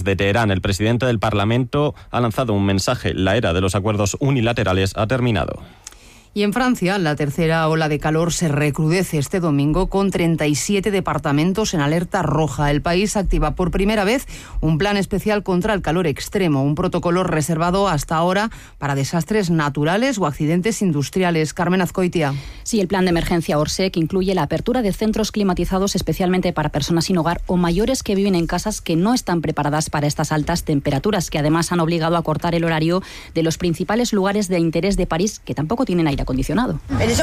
Desde Teherán, el presidente del Parlamento ha lanzado un mensaje: la era de los acuerdos unilaterales ha terminado. Y en Francia, la tercera ola de calor se recrudece este domingo con 37 departamentos en alerta roja. El país activa por primera vez un plan especial contra el calor extremo, un protocolo reservado hasta ahora para desastres naturales o accidentes industriales. Carmen Azcoitia. Sí, el plan de emergencia Orsec incluye la apertura de centros climatizados especialmente para personas sin hogar o mayores que viven en casas que no están preparadas para estas altas temperaturas, que además han obligado a cortar el horario de los principales lugares de interés de París, que tampoco tienen aire acondicionado.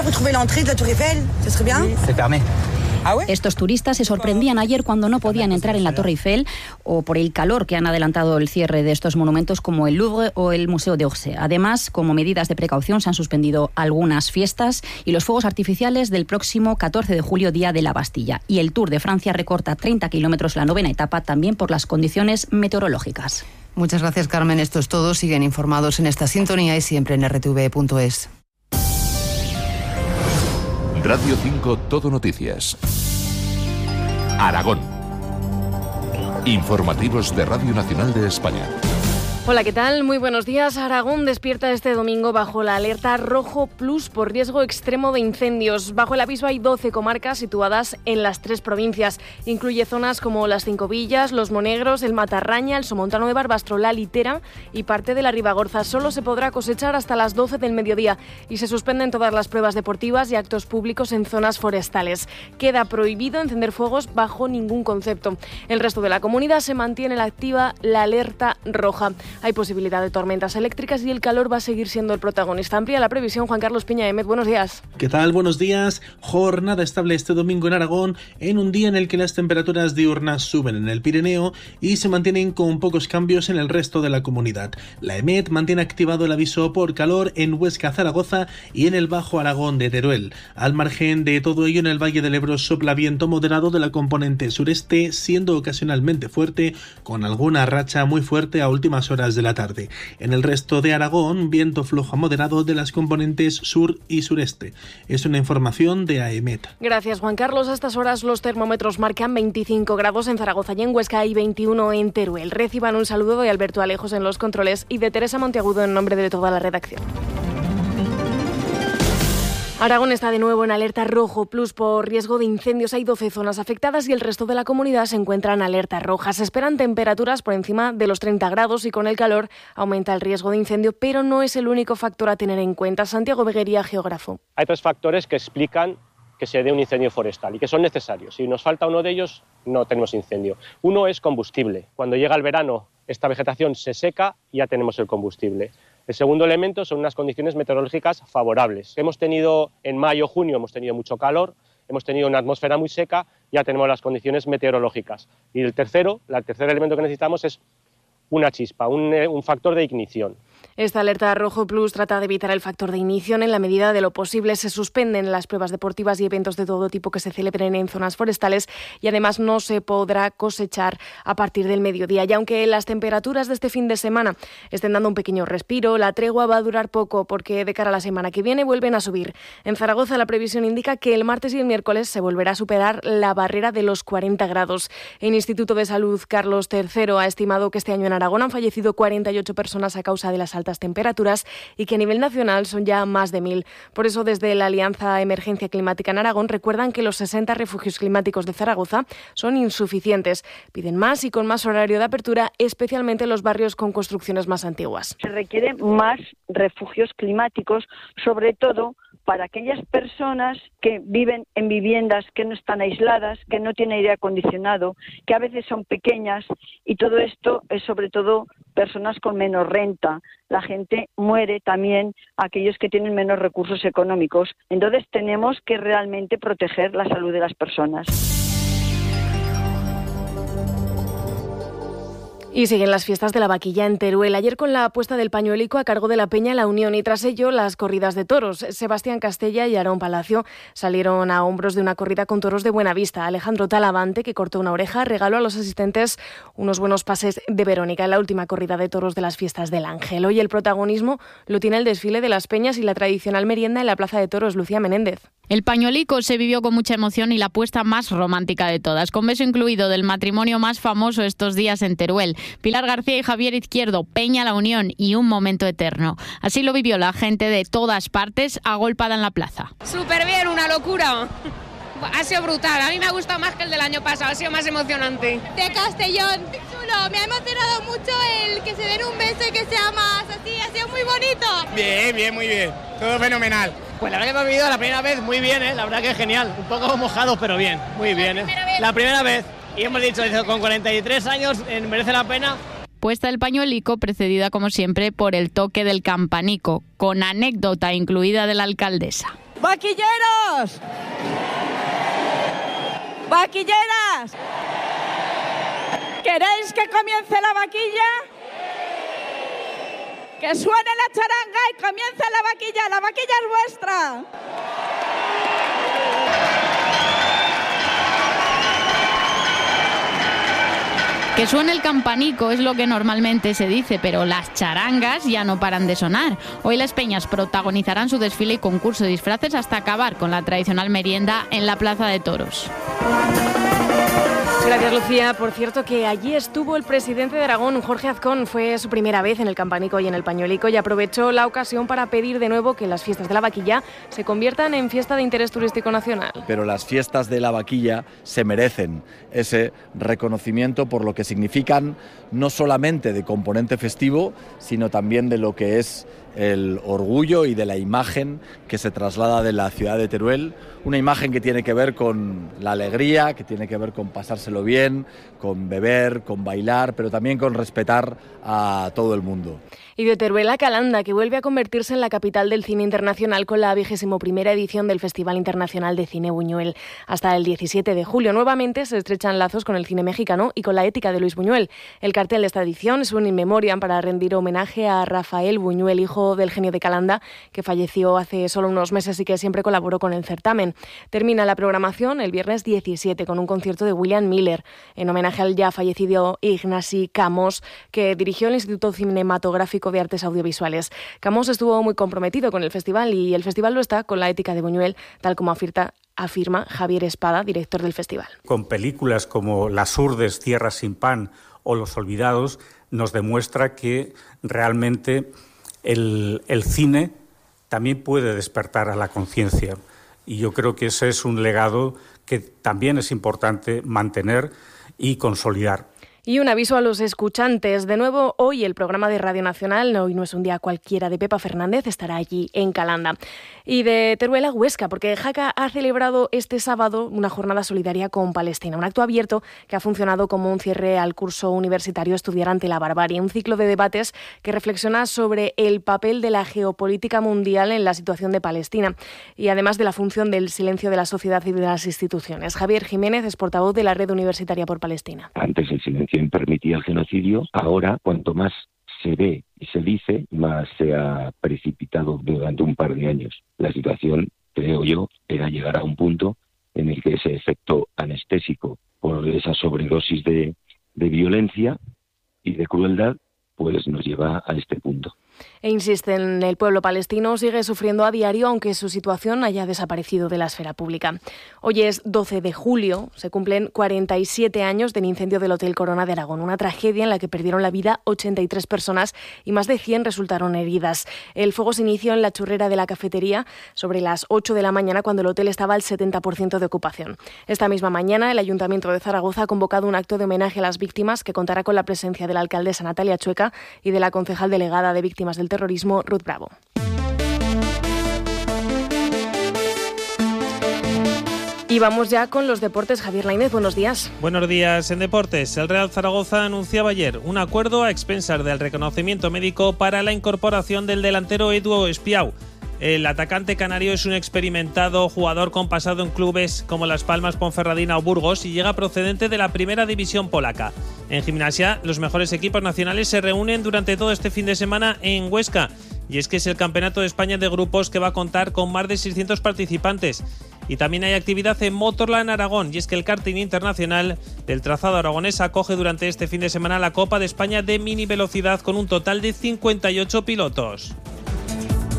Estos turistas se sorprendían ayer cuando no podían entrar en la Torre Eiffel o por el calor que han adelantado el cierre de estos monumentos como el Louvre o el Museo d'Orsay. Además, como medidas de precaución, se han suspendido algunas fiestas y los fuegos artificiales del próximo 14 de julio, Día de la Bastilla. Y el Tour de Francia recorta 30 kilómetros la novena etapa, también por las condiciones meteorológicas. Muchas gracias, Carmen. Esto es todo. Siguen informados en esta sintonía y siempre en rtv.es. Radio 5 Todo Noticias. Aragón. Informativos de Radio Nacional de España. Hola, ¿qué tal? Muy buenos días. Aragón despierta este domingo bajo la alerta rojo plus por riesgo extremo de incendios. Bajo el aviso hay 12 comarcas situadas en las 3 provincias. Incluye zonas como las Cinco Villas, Los Monegros, el Matarraña, el Somontano de Barbastro, la Litera y parte de la Ribagorza. Solo se podrá cosechar hasta las 12 del mediodía y se suspenden todas las pruebas deportivas y actos públicos en zonas forestales. Queda prohibido encender fuegos bajo ningún concepto. El resto de la comunidad se mantiene activa la alerta roja. Hay posibilidad de tormentas eléctricas y el calor va a seguir siendo el protagonista. Amplía la previsión Juan Carlos Piña Emet. Buenos días. ¿Qué tal? Buenos días. Jornada estable este domingo en Aragón, en un día en el que las temperaturas diurnas suben en el Pirineo y se mantienen con pocos cambios en el resto de la comunidad. La EMET mantiene activado el aviso por calor en Huesca, Zaragoza y en el Bajo Aragón de Teruel. Al margen de todo ello, en el Valle del Ebro sopla viento moderado de la componente sureste, siendo ocasionalmente fuerte, con alguna racha muy fuerte a últimas horas de la tarde. En el resto de Aragón, viento flojo a moderado de las componentes sur y sureste. Es una información de AEMET. Gracias, Juan Carlos. A estas horas los termómetros marcan 25 grados en Zaragoza y en Huesca y 21 en Teruel. Reciban un saludo de Alberto Alejos en los controles y de Teresa Monteagudo en nombre de toda la redacción. Aragón está de nuevo en alerta rojo plus por riesgo de incendios. Hay 12 zonas afectadas y el resto de la comunidad se encuentra en alerta roja. Se esperan temperaturas por encima de los 30 grados y con el calor aumenta el riesgo de incendio, pero no es el único factor a tener en cuenta. Santiago Beguería, geógrafo. Hay 3 factores que explican que se dé un incendio forestal y que son necesarios. Si nos falta uno de ellos, no tenemos incendio. Uno es combustible. Cuando llega el verano, esta vegetación se seca y ya tenemos el combustible. El segundo elemento son unas condiciones meteorológicas favorables. Hemos tenido en mayo, junio, hemos tenido mucho calor, hemos tenido una atmósfera muy seca, ya tenemos las condiciones meteorológicas. Y el tercer elemento que necesitamos es una chispa, un factor de ignición. Esta alerta rojo plus trata de evitar el factor de ignición. En la medida de lo posible se suspenden las pruebas deportivas y eventos de todo tipo que se celebren en zonas forestales y además no se podrá cosechar a partir del mediodía. Y aunque las temperaturas de este fin de semana estén dando un pequeño respiro, la tregua va a durar poco porque de cara a la semana que viene vuelven a subir. En Zaragoza la previsión indica que el martes y el miércoles se volverá a superar la barrera de los 40 grados. El Instituto de Salud Carlos III ha estimado que este año en Aragón han fallecido 48 personas a causa de las altas temperaturas y que a nivel nacional son ya más de 1.000. Por eso, desde la Alianza Emergencia Climática en Aragón recuerdan que los 60 refugios climáticos de Zaragoza son insuficientes. Piden más y con más horario de apertura, especialmente en los barrios con construcciones más antiguas. Se requieren más refugios climáticos, sobre todo para aquellas personas que viven en viviendas que no están aisladas, que no tienen aire acondicionado, que a veces son pequeñas, y todo esto es sobre todo personas con menos renta. La gente muere también, aquellos que tienen menos recursos económicos. Entonces tenemos que realmente proteger la salud de las personas. Y siguen las fiestas de la vaquilla en Teruel. Ayer con la puesta del pañuelico a cargo de la Peña La Unión y tras ello las corridas de toros. Sebastián Castella y Aarón Palacio salieron a hombros de una corrida con toros de Buenavista. Alejandro Talavante, que cortó una oreja, regaló a los asistentes unos buenos pases de Verónica en la última corrida de toros de las fiestas del Ángel. Hoy el protagonismo lo tiene el desfile de las peñas y la tradicional merienda en la Plaza de Toros. Lucía Menéndez. El pañuelico se vivió con mucha emoción y la puesta más romántica de todas, con beso incluido del matrimonio más famoso estos días en Teruel. Pilar García y Javier Izquierdo, Peña La Unión y un momento eterno. Así lo vivió la gente de todas partes agolpada en la plaza. Súper bien, una locura. Ha sido brutal, a mí me ha gustado más que el del año pasado, ha sido más emocionante. De Castellón, chulo, me ha emocionado mucho el que se den un beso y que sea más así, ha sido muy bonito. Bien, muy bien, todo fenomenal. Pues la verdad que hemos vivido la primera vez muy bien, la verdad que es genial, un poco mojados pero bien, muy bien. La primera vez, y hemos dicho, con 43 años merece la pena. Puesta el pañuelico, precedida como siempre por el toque del campanico, con anécdota incluida de la alcaldesa. ¡Vaquilleros! ¡Vaquilleras! ¿Queréis que comience la vaquilla? ¡Que suene la charanga y comience la vaquilla es vuestra! Que suene el campanico es lo que normalmente se dice, pero las charangas ya no paran de sonar. Hoy las peñas protagonizarán su desfile y concurso de disfraces hasta acabar con la tradicional merienda en la Plaza de Toros. Gracias, Lucía. Por cierto, que allí estuvo el presidente de Aragón, Jorge Azcón. Fue su primera vez en el campanico y en el pañuelico y aprovechó la ocasión para pedir de nuevo que las fiestas de la vaquilla se conviertan en fiesta de interés turístico nacional. Pero las fiestas de la vaquilla se merecen ese reconocimiento por lo que significan, no solamente de componente festivo, sino también de lo que es el orgullo y de la imagen que se traslada de la ciudad de Teruel, una imagen que tiene que ver con la alegría, que tiene que ver con pasárselo bien, con beber, con bailar, pero también con respetar a todo el mundo. Y de Teruel a Calanda, que vuelve a convertirse en la capital del cine internacional con la 21ª edición del Festival Internacional de Cine Buñuel. Hasta el 17 de julio nuevamente se estrechan lazos con el cine mexicano y con la ética de Luis Buñuel. El cartel de esta edición es un in memoriam para rendir homenaje a Rafael Buñuel, hijo del genio de Calanda, que falleció hace solo unos meses y que siempre colaboró con el certamen. Termina la programación el viernes 17 con un concierto de William Miller, en homenaje al ya fallecido Ignasi Camós, que dirigió el Instituto Cinematográfico de Artes Audiovisuales. Camós estuvo muy comprometido con el festival y el festival lo está con la ética de Buñuel, tal como afirma Javier Espada, director del festival. Con películas como Las Urdes, Tierra sin pan o Los Olvidados, nos demuestra que realmente el cine también puede despertar a la conciencia. Y yo creo que ese es un legado que también es importante mantener y consolidar. Y un aviso a los escuchantes. De nuevo, hoy el programa de Radio Nacional, hoy no es un día cualquiera, de Pepa Fernández, estará allí en Calanda. Y de Teruel a Huesca, porque Jaca ha celebrado este sábado una jornada solidaria con Palestina, un acto abierto que ha funcionado como un cierre al curso universitario Estudiar ante la barbarie, un ciclo de debates que reflexiona sobre el papel de la geopolítica mundial en la situación de Palestina y además de la función del silencio de la sociedad y de las instituciones. Javier Jiménez es portavoz de la Red Universitaria por Palestina. Antes el silencio permitía el genocidio, ahora cuanto más se ve y se dice, más se ha precipitado durante un par de años. La situación, creo yo, era llegar a un punto en el que ese efecto anestésico por esa sobredosis de violencia y de crueldad, pues nos lleva a este punto. E insisten, el pueblo palestino sigue sufriendo a diario, aunque su situación haya desaparecido de la esfera pública. Hoy es 12 de julio, se cumplen 47 años del incendio del Hotel Corona de Aragón, una tragedia en la que perdieron la vida 83 personas y más de 100 resultaron heridas. El fuego se inició en la churrera de la cafetería sobre las 8 de la mañana, cuando el hotel estaba al 70% de ocupación. Esta misma mañana, el Ayuntamiento de Zaragoza ha convocado un acto de homenaje a las víctimas que contará con la presencia de la alcaldesa Natalia Chueca y de la concejal delegada de Víctimas del Terrorismo, Ruth Bravo. Y vamos ya con los deportes. Javier Lainez, buenos días. Buenos días. En deportes, el Real Zaragoza anunciaba ayer un acuerdo a expensas del reconocimiento médico para la incorporación del delantero Edu Espiau. El atacante canario es un experimentado jugador con pasado en clubes como Las Palmas, Ponferradina o Burgos y llega procedente de la primera división polaca. En gimnasia, los mejores equipos nacionales se reúnen durante todo este fin de semana en Huesca. Y es que es el Campeonato de España de Grupos que va a contar con más de 600 participantes. Y también hay actividad en Motorland Aragón, y es que el karting internacional del trazado aragonés acoge durante este fin de semana la Copa de España de mini velocidad con un total de 58 pilotos.